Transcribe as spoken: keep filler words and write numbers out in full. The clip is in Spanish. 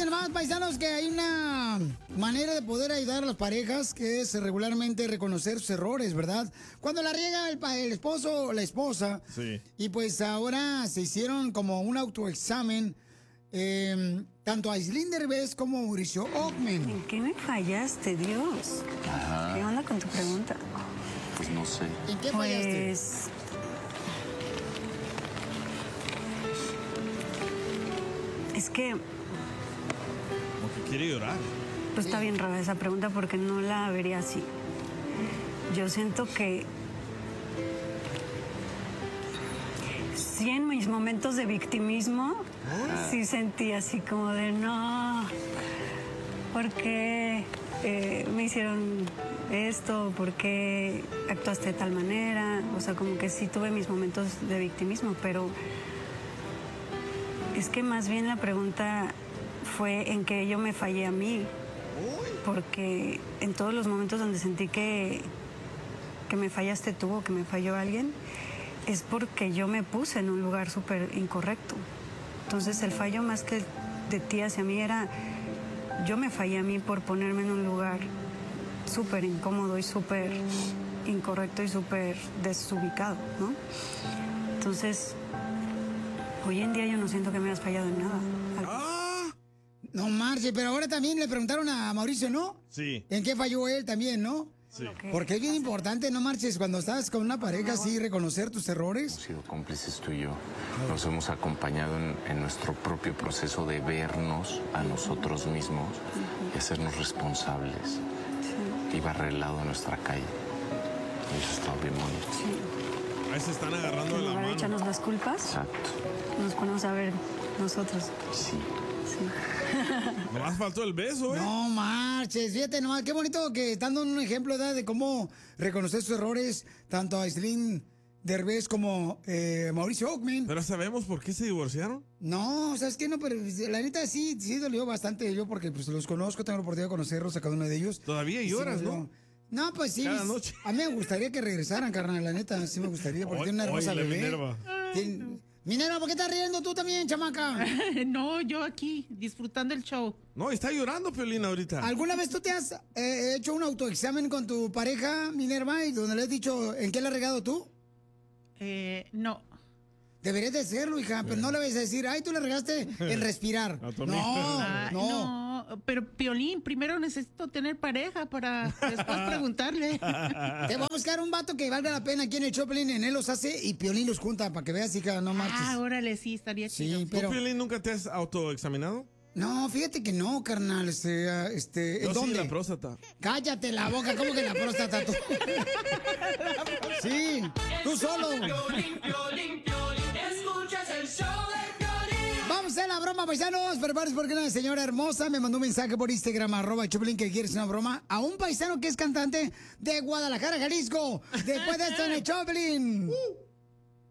Fíjense nomás, paisanos, que hay una manera de poder ayudar a las parejas que es regularmente reconocer sus errores, ¿verdad? Cuando la riega el, pa- el esposo o la esposa. Sí. Y pues ahora se hicieron como un autoexamen, eh, tanto a Aislinn Derbez como a Mauricio Ockman. ¿En qué me fallaste, Dios? Ajá. ¿Qué onda con tu pregunta? Pues no sé. ¿En qué fallaste? Pues... Es que, Como que quiere llorar. pues está bien rara esa pregunta porque no la vería así. Yo siento que sí, en mis momentos de victimismo, sí sentí así como de no, ¿por qué eh, me hicieron esto? ¿Por qué actuaste de tal manera? O sea, como que sí tuve mis momentos de victimismo, pero es que más bien la pregunta fue en que yo me fallé a mí. Porque en todos los momentos donde sentí que, que me fallaste tú o que me falló alguien, es porque yo me puse en un lugar súper incorrecto. Entonces el fallo más que de ti hacia mí era, yo me fallé a mí por ponerme en un lugar súper incómodo y súper incorrecto y súper desubicado, ¿no? Entonces, hoy en día yo no siento que me hayas fallado en nada. ¡Ah! No marche, pero ahora también le preguntaron a Mauricio, ¿no? Sí. ¿En qué falló él también, no? Sí. Porque es bien importante, no marches, cuando estás con una pareja, sí, reconocer tus errores. Hemos sido cómplices tú y yo. Nos hemos acompañado en, en nuestro propio proceso de vernos a nosotros mismos y hacernos responsables. Y barrer el lado de nuestra calle. Y eso está bien bonito. Ahí se están agarrando de En la lugar de mano. echarnos las culpas, Exacto. nos ponemos a ver nosotros. Sí. Sí. Nomás faltó el beso, ¿eh? No marches, fíjate nomás, qué bonito que están dando un ejemplo, ¿verdad?, de cómo reconocer sus errores, tanto a Aislinn Derbez como eh, Mauricio Ockman. ¿Pero sabemos por qué se divorciaron? No, ¿sabes qué? No, pero la neta sí, sí dolió bastante yo porque pues los conozco, tengo la oportunidad de conocerlos a cada uno de ellos. Todavía Y sí lloras, me dolió. ¿no? No, pues sí. Cada noche. A mí me gustaría que regresaran, carnal, la neta, sí me gustaría, porque Oy- tiene una hermosa óyele, bebé. Minerva. Tiene- Minerva, ¿por qué estás riendo tú también, chamaca? No, yo aquí, disfrutando el show. No, está llorando, Piolín, ahorita. ¿Alguna vez tú te has eh, hecho un autoexamen con tu pareja, Minerva, y donde le has dicho en qué le has regado tú? Eh, no. Deberías de hacerlo, hija, pero no le vas a decir, ay, tú le regaste en respirar. A tu No, Ah, no. no, pero Piolín, primero necesito tener pareja para después preguntarle. Te voy a buscar un vato que valga la pena aquí en el Choplin, en él los hace y Piolín los junta para que veas, hija, no marches. Ah, órale, sí, estaría chido. Sí, ¿Tú, pero... Piolín, nunca te has autoexaminado? No, fíjate que no, carnal, este, ah, este, Yo ¿en sí, dónde? la próstata. Cállate la boca, ¿cómo que la próstata tú? Sí, tú solo. Piolín, Piolín, Piolín, escuchas el show de Piolín. Vamos a hacer la broma, paisanos. Prepárense porque una señora hermosa me mandó un mensaje por Instagram, arroba Choplin, que quiere hacer una broma a un paisano que es cantante de Guadalajara, Jalisco. Después de esto en el Choplin. Uh.